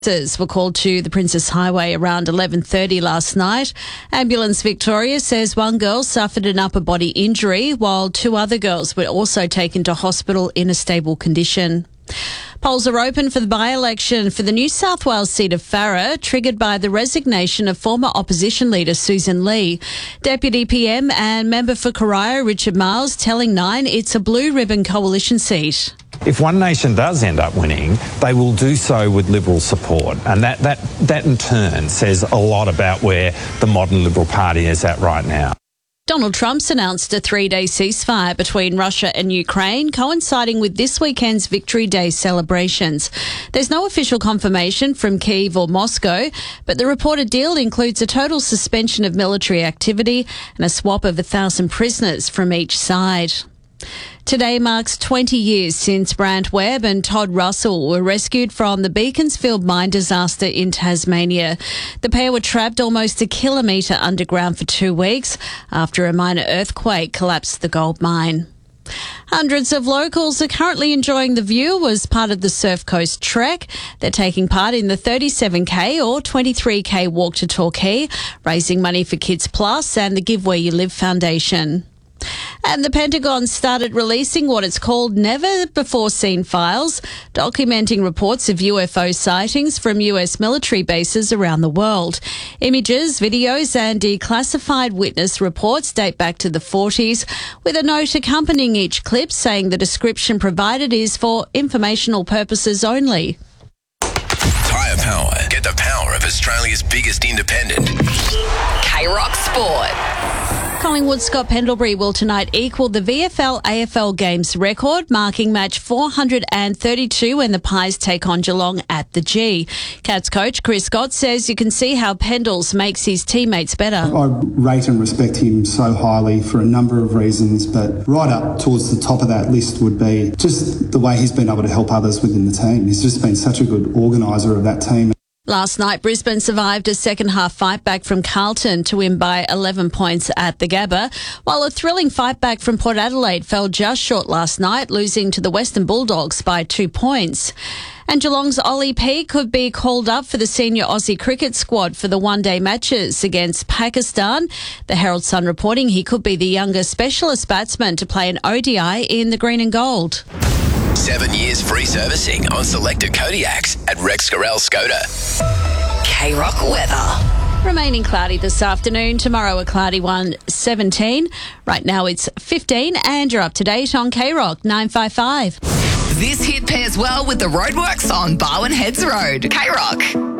Were called to the Princess Highway around 11:30 last night. Ambulance Victoria says one girl suffered an upper body injury while two other girls were also taken to hospital in a stable condition. Polls are open for the by-election for the New South Wales seat of Farrer, triggered by the resignation of former opposition leader Susan Lee. Deputy PM and member for Corio Richard Miles telling Nine it's a blue ribbon coalition seat. If One Nation does end up winning, they will do so with Liberal support. And that in turn says a lot about where the modern Liberal Party is at right now. Donald Trump's announced a 3-day ceasefire between Russia and Ukraine, coinciding with this weekend's Victory Day celebrations. There's no official confirmation from Kyiv or Moscow, but the reported deal includes a total suspension of military activity and a swap of 1,000 prisoners from each side. Today marks 20 years since Brant Webb and Todd Russell were rescued from the Beaconsfield mine disaster in Tasmania. The pair were trapped almost a kilometre underground for 2 weeks after a minor earthquake collapsed the gold mine. Hundreds of locals are currently enjoying the view as part of the Surf Coast Trek. They're taking part in the 37k or 23k walk to Torquay, raising money for Kids Plus and the Give Where You Live Foundation. And the Pentagon started releasing what it's called never-before-seen files, documenting reports of UFO sightings from US military bases around the world. Images, videos and declassified witness reports date back to the 40s, with a note accompanying each clip saying the description provided is for informational purposes only. Tyre Power. Get the power of Australia's biggest independent. K-Rock Sport. Collingwood Scott Pendlebury will tonight equal the VFL-AFL Games record, marking match 432 when the Pies take on Geelong at the G. Cats coach Chris Scott says you can see how Pendles makes his teammates better. I rate and respect him so highly for a number of reasons, but right up towards the top of that list would be just the way he's been able to help others within the team. He's just been such a good organiser of that team. Last night, Brisbane survived a second-half fight-back from Carlton to win by 11 points at the Gabba, while a thrilling fight-back from Port Adelaide fell just short last night, losing to the Western Bulldogs by 2 points. And Geelong's Ollie P could be called up for the senior Aussie cricket squad for the one-day matches against Pakistan. The Herald Sun reporting he could be the youngest specialist batsman to play an ODI in the green and gold. 7 years free servicing on selected Kodiaks at Rex Gorell Skoda. K-Rock weather. Remaining cloudy this afternoon. Tomorrow a cloudy one, 17. Right now it's 15 and you're up to date on K-Rock 955. This hit pairs well with the roadworks on Barwon Heads Road. K-Rock.